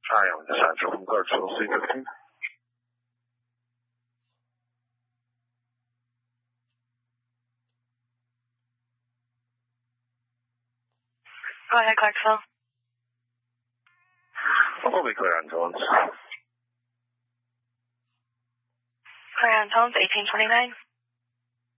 Hi, I'm Sandra from Virtual Secret. Go ahead, Clarksville. What will be clear on Tones? Clear on Tones, 1829.